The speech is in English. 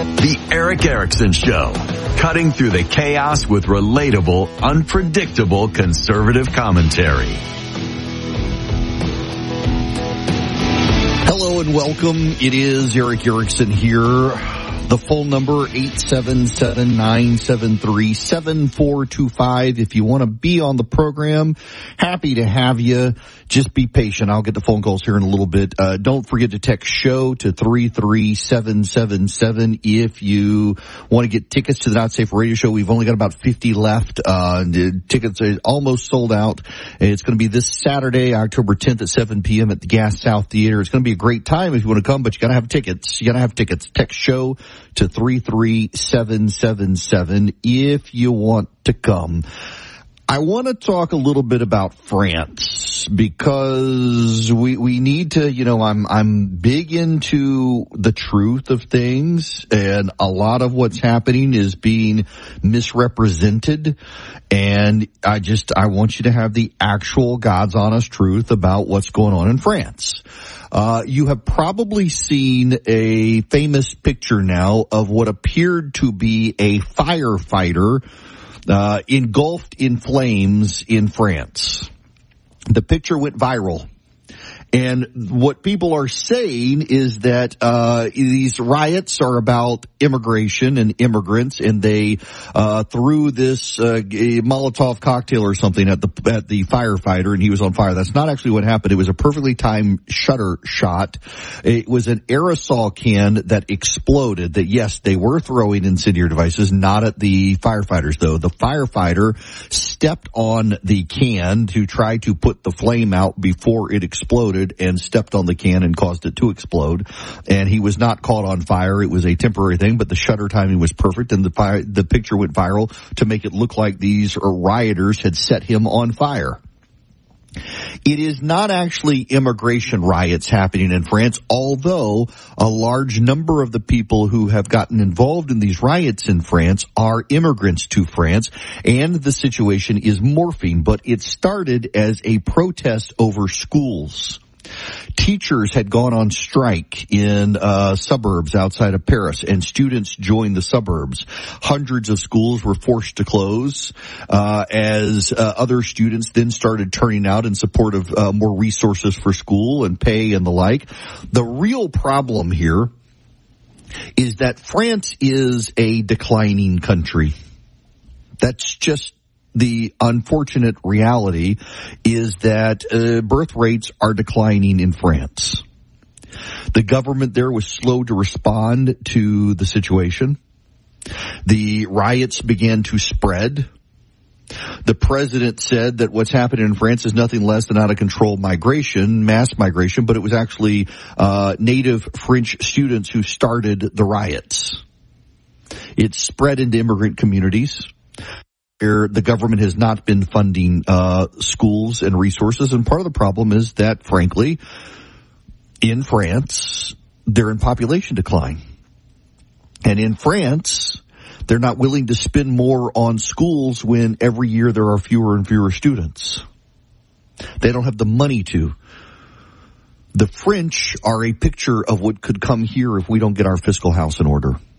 The Eric Erickson Show, cutting through the chaos with relatable, unpredictable conservative commentary. Hello and welcome. It is Eric Erickson here. The phone number, 877-973-7425. If you want to be on the program, happy to have you. Just be patient. I'll get the phone calls here in a little bit. Don't forget to text SHOW to 33777 if you want to get tickets to the Not Safe Radio Show. We've only got about 50 left. The tickets are almost sold out. It's going to be this Saturday, October 10th at 7 p.m. at the Gas South Theater. It's going to be a great time if you want to come, but you got to have tickets. Text SHOW to 33777 if you want to come. I want to talk a little bit about France because we need to, I'm big into the truth of things, and a lot of what's happening is being misrepresented, and I want you to have the actual God's honest truth about what's going on in France. You have probably seen a famous picture now of what appeared to be a firefighter engulfed in flames in France. The picture went viral. And what people are saying is that these riots are about immigration and immigrants, and they threw this Molotov cocktail or something at the firefighter, and he was on fire. That's not actually what happened. It was a perfectly timed shutter shot. It was an aerosol can that exploded. That, yes, they were throwing incendiary devices, not at the firefighters, though. The firefighter stepped on the can to try to put the flame out before it exploded, and stepped on the can and caused it to explode. And he was not caught on fire. It was a temporary thing, but the shutter timing was perfect, and the picture went viral to make it look like these rioters had set him on fire. It is not actually immigration riots happening in France, although a large number of the people who have gotten involved in these riots in France are immigrants to France, and the situation is morphing. But it started as a protest over schools. Teachers had gone on strike in suburbs outside of Paris, and students joined the suburbs. Hundreds of schools were forced to close as other students then started turning out in support of more resources for school and pay and the like. The real problem here is that France is a declining country. That's just the unfortunate reality, is that birth rates are declining in France. The government there was slow to respond to the situation. The riots began to spread. The president said that what's happening in France is nothing less than out of control migration, mass migration, but it was actually native French students who started the riots. It spread into immigrant communities. The government has not been funding schools and resources, and part of the problem is that, frankly, in France, they're in population decline. And in France, they're not willing to spend more on schools when every year there are fewer and fewer students. They don't have the money to. The French are a picture of what could come here if we don't get our fiscal house in order.